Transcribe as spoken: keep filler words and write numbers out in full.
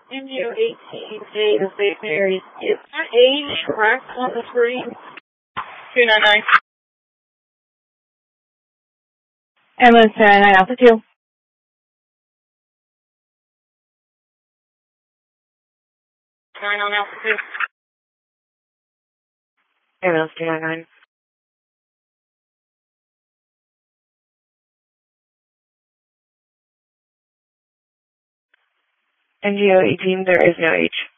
M U eighteen J is Saint Mary's. Is that age correct on the screen? two nine nine. Ambulance two nine nine Alpha two. nine on Alpha two. Ambulance two nine nine. M G O eighteen, there is no H.